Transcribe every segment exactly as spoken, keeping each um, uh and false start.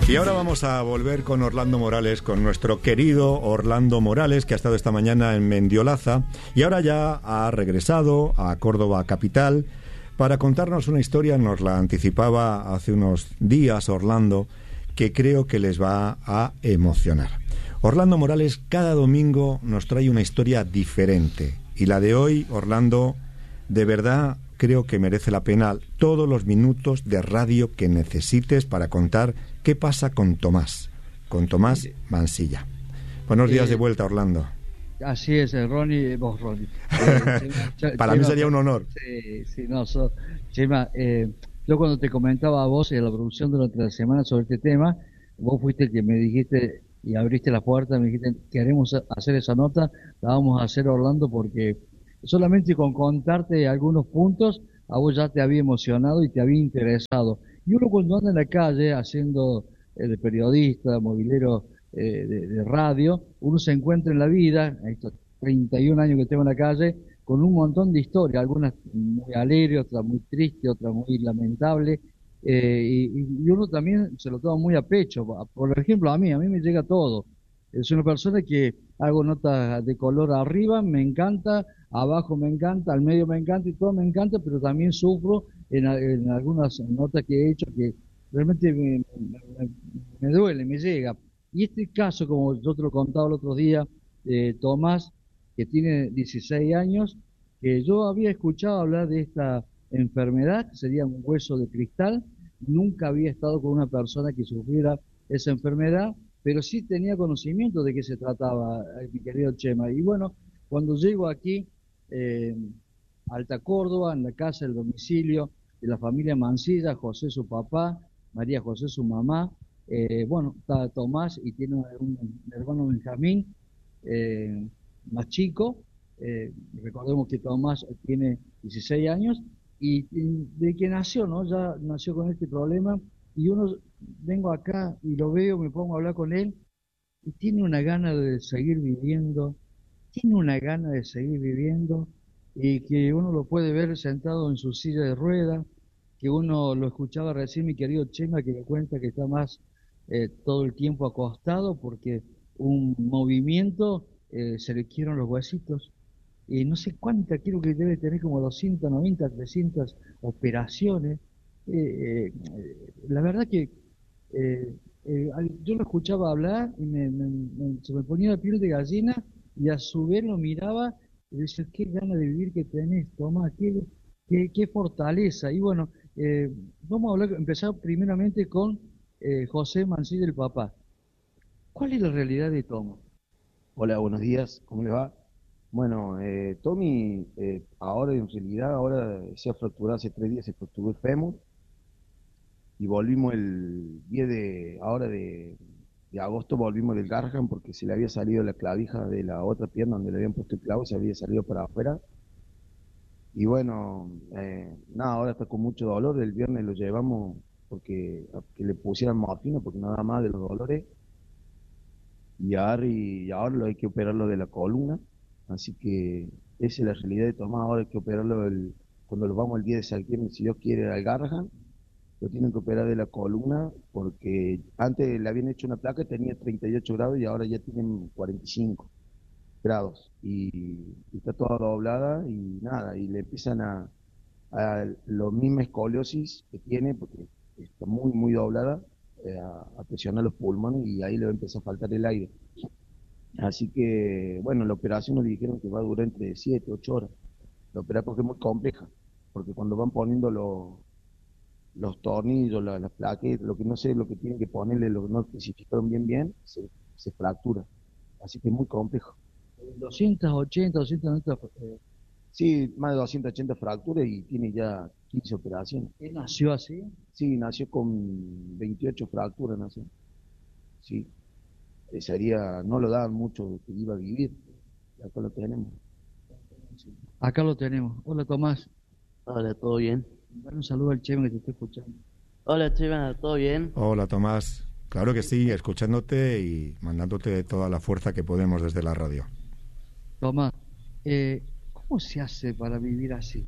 Y ahora vamos a volver con Orlando Morales, con nuestro querido Orlando Morales, que ha estado esta mañana en Mendiolaza y ahora ya ha regresado a Córdoba capital para contarnos una historia. Nos la anticipaba hace unos días Orlando, que creo que les va a emocionar. Orlando Morales cada domingo nos trae una historia diferente y la de hoy, Orlando, de verdad creo que merece la pena todos los minutos de radio que necesites para contar qué pasa con Tomás, con Tomás Mansilla. Buenos días eh, de vuelta, Orlando. Así es, Ronnie, vos, Ronnie. Eh, Chema, para Chema, mí sería un honor. Sí, sí, no, so, Chema, eh, yo cuando te comentaba a vos en la producción durante la semana sobre este tema, vos fuiste el que me dijiste y abriste la puerta, me dijiste, queremos hacer esa nota, la vamos a hacer, Orlando, porque solamente con contarte algunos puntos, a vos ya te había emocionado y te había interesado. Y uno cuando anda en la calle haciendo eh, de periodista, movilero eh, de, de radio, uno se encuentra en la vida, estos treinta y un años que tengo en la calle, con un montón de historias, algunas muy alegres, otras muy tristes, otras muy lamentables, eh, y, y uno también se lo toma muy a pecho. Por ejemplo, a mí, a mí me llega todo. Es una persona que hago notas de color arriba, me encanta, abajo me encanta, al medio me encanta y todo me encanta, pero también sufro en, en algunas notas que he hecho que realmente me, me, me duele, me llega. Y este caso, como yo te lo contaba el otro día, de Tomás, que tiene dieciséis años, que yo había escuchado hablar de esta enfermedad, que sería un hueso de cristal, nunca había estado con una persona que sufriera esa enfermedad, pero sí tenía conocimiento de qué se trataba, mi querido Chema. Y bueno, cuando llego aquí, eh, a Alta Córdoba, en la casa, el domicilio de la familia Mansilla, José su papá, María José su mamá, eh, bueno, está Tomás y tiene un, un hermano Benjamín, eh, más chico, eh, recordemos que Tomás tiene dieciséis años, y, y de que nació, ¿no? Ya nació con este problema, y uno, vengo acá y lo veo, me pongo a hablar con él, y tiene una gana de seguir viviendo, tiene una gana de seguir viviendo, y que uno lo puede ver sentado en su silla de ruedas, que uno lo escuchaba recién, mi querido Chema, que me cuenta que está más eh, todo el tiempo acostado, porque un movimiento eh, se le quiebran los huesitos, y no sé cuánta, quiero que debe tener como doscientas noventa, trescientas operaciones. Eh, eh, la verdad que eh, eh, yo lo escuchaba hablar y me, me- me- se me ponía la piel de gallina, y a su vez lo miraba y decía, qué ganas de vivir que tenés, Tomás, qué, qué, qué fortaleza. Y bueno, eh, vamos a hablar, empezar primeramente con eh, José Mancilla, el papá. ¿Cuál es la realidad de Tomás? Hola, buenos días, ¿cómo le va? Bueno, eh, Tommy, eh, ahora en realidad, ahora se ha fracturado, hace tres días se fracturó el fémur y volvimos el diez de, ahora de, de agosto volvimos del Garham porque se le había salido la clavija de la otra pierna donde le habían puesto el clavo, se había salido para afuera. Y bueno, eh, nada, ahora está con mucho dolor, el viernes lo llevamos porque a que le pusieran morfina porque nada más de los dolores. Y ahora, y ahora lo hay que operarlo de la columna, así que esa es la realidad de Tomás. Ahora hay que operarlo el- cuando lo vamos el diez de septiembre, si Dios quiere, al Garrahan, lo tienen que operar de la columna, porque antes le habían hecho una placa, tenía treinta y ocho grados y ahora ya tienen cuarenta y cinco grados, y, y está toda doblada y nada, y le empiezan a, a la misma escoliosis que tiene, porque está muy, muy doblada, eh, a, a presionar los pulmones y ahí le va a empezar a faltar el aire. Así que, bueno, la operación nos dijeron que va a durar entre siete ocho horas. La operación es muy compleja, porque cuando van poniendo los, los tornillos, la- las plaquetas, lo que no sé, lo que tienen que ponerle, lo que no especificaron bien bien, se, se fractura. Así que es muy complejo. doscientas ochenta, doscientas noventa, eh, Sí, más de doscientas ochenta fracturas y tiene ya quince operaciones. ¿él nació así? Sí, nació con veintiocho fracturas, nació. Sí, eh, sería, no lo daban mucho que iba a vivir. Y acá lo tenemos. Acá lo tenemos. Hola, Tomás. Hola, ¿todo bien? Dale un saludo al Chema que te está escuchando. Hola, Chema, ¿todo bien? Hola, Tomás. Claro que sí, escuchándote y mandándote toda la fuerza que podemos desde la radio. Tomás, eh, ¿cómo se hace para vivir así?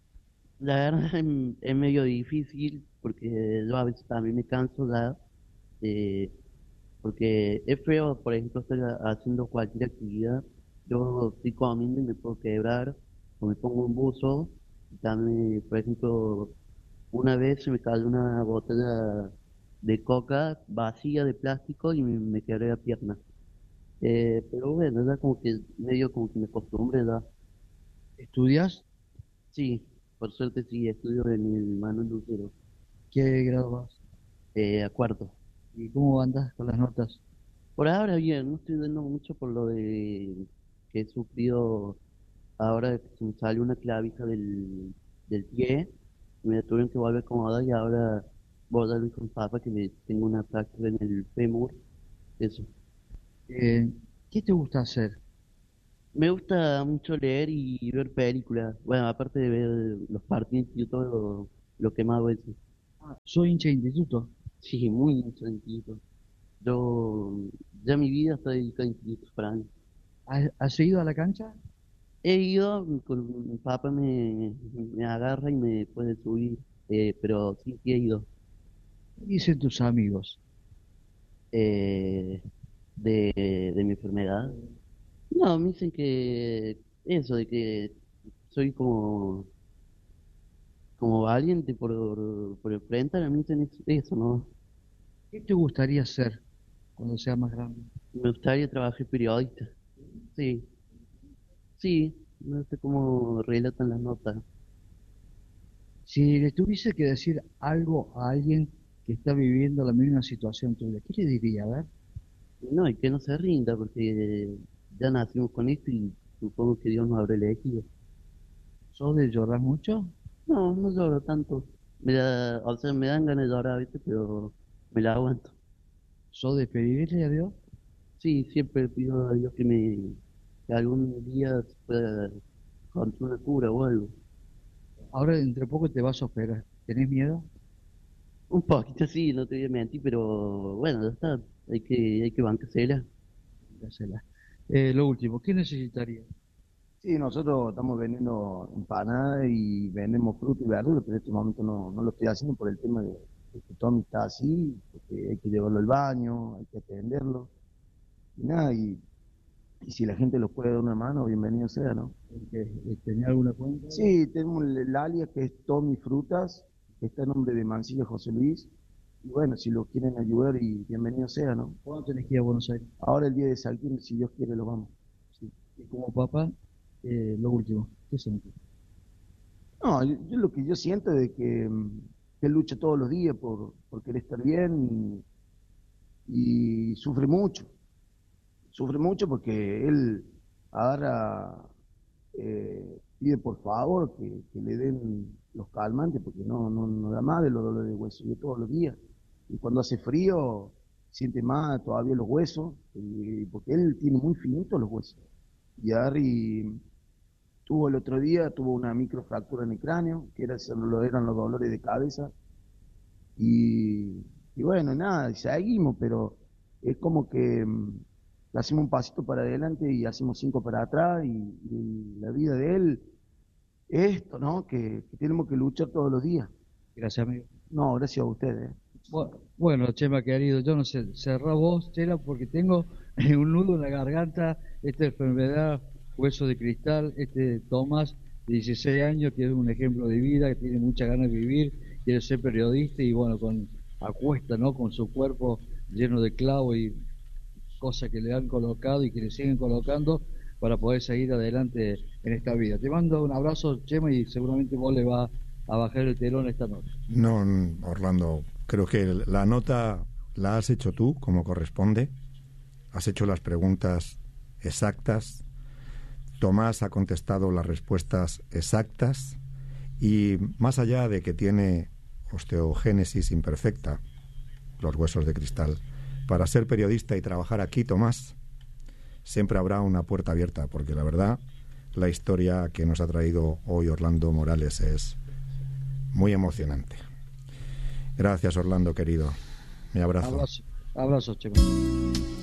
La verdad es, es medio difícil porque yo a veces también me canso ya, eh, porque es feo, por ejemplo, estar ha- haciendo cualquier actividad. Yo estoy comiendo y me puedo quebrar, o me pongo un buzo. Y también, por ejemplo, una vez se me cayó una botella de coca vacía de plástico y me, me quebré la pierna. Eh, pero bueno, ya como que medio como que me acostumbré ya. ¿Estudias? Sí, por suerte sí, estudio en el Manuel Lucero, ¿Qué grado vas? eh, a cuarto. ¿Y cómo andas con las notas? Por ahora bien, no estoy viendo mucho por lo de que he sufrido ahora que se me salió una clavija del, del pie, y me tuvieron que volver a acomodar y ahora voy a darle con papá que me tengo una fractura en el fémur, eso. Eh, ¿qué te gusta hacer? Me gusta mucho leer y ver películas, bueno, aparte de ver los partidos y todo lo, lo que más hago es, Ah, soy hincha de instituto. sí, muy sentido. Yo, ya mi vida está dedicada a institutos para mí. ¿Has, has ido a la cancha? He ido, con mi papá me, me agarra y me puede subir, eh, pero sí, sí he ido. ¿Qué dicen tus amigos? eh, de, de mi enfermedad. No, me dicen que eso, de que soy como, como valiente por, por enfrentar, a mí me dicen eso, eso, ¿no? ¿Qué te gustaría hacer cuando seas más grande? Me gustaría trabajar periodista. Sí, sí, no sé cómo relatan las notas. Si le tuviese que decir algo a alguien que está viviendo la misma situación tuya, ¿qué le diría? A ver, No, y que no se rinda, porque ya nacimos con esto y supongo que Dios nos habrá elegido. ¿sos de llorar mucho? No, no lloro tanto. Me da, o sea, me dan ganas de llorar, ¿viste? Pero me la aguanto. ¿Sos de pedirle a Dios? Sí, siempre pido a Dios que me, que algún día se pueda encontrar una cura o algo. Ahora dentro de poco te vas a operar. ¿Tenés miedo? Un poquito sí, no te voy a mentir, pero bueno, ya está. Hay que, hay que bancársela. Hacela. Eh, lo último, ¿qué necesitaría? Sí, nosotros estamos vendiendo empanadas y vendemos fruta y verdura, pero en este momento no, no lo estoy haciendo por el tema de, de que Tommy está así, porque hay que llevarlo al baño, hay que atenderlo, y nada, y, y si la gente los puede dar una mano, bienvenido sea, ¿no? Eh, ¿Tenés alguna cuenta? Sí, tenemos el, el alias que es Tommy Frutas, que está en nombre de Mancilla José Luis, y bueno, si lo quieren ayudar, y bienvenido sea, ¿no? ¿Cuándo tenés que ir a Buenos Aires? Ahora el día de Salquín, si Dios quiere, lo vamos. Sí. Y como papá, eh, lo último, ¿qué sentís? No, yo, yo lo que yo siento es de que, mm, que él lucha todos los días por, por querer estar bien y, y sufre mucho. Sufre mucho porque él agarra, eh, pide por favor que, que le den los calmantes porque no, no, no da más de los dolores de hueso yo todos los días. Y cuando hace frío, siente más todavía los huesos, y- porque él tiene muy finitos los huesos. Y Harry tuvo el otro día, tuvo una microfractura en el cráneo, que era, lo eran los dolores de cabeza. Y, y bueno, nada, seguimos, pero es como que mm, hacemos un pasito para adelante y hacemos cinco para atrás. Y, y la vida de él es esto, ¿no? Que, que tenemos que luchar todos los días. Gracias, amigo. No, gracias a ustedes. Bu- Bueno, Chema, querido, yo no sé, cerrá vos, Chela, porque tengo un nudo en la garganta, esta enfermedad, hueso de cristal, este Tomás, de dieciséis años, que es un ejemplo de vida, que tiene muchas ganas de vivir, quiere ser periodista y bueno, con acuesta, ¿no? Con su cuerpo lleno de clavos y cosas que le han colocado y que le siguen colocando para poder seguir adelante en esta vida. Te mando un abrazo, Chema, y seguramente vos le va a bajar el telón esta noche. No, Orlando, creo que la nota la has hecho tú como corresponde. Has hecho las preguntas exactas. Tomás ha contestado las respuestas exactas. Y más allá de que tiene osteogénesis imperfecta, los huesos de cristal, para ser periodista y trabajar aquí, Tomás, siempre habrá una puerta abierta, porque la verdad, la historia que nos ha traído hoy Orlando Morales es muy emocionante. Gracias, Orlando, querido. Mi abrazo. Abrazo, abrazo, Chema.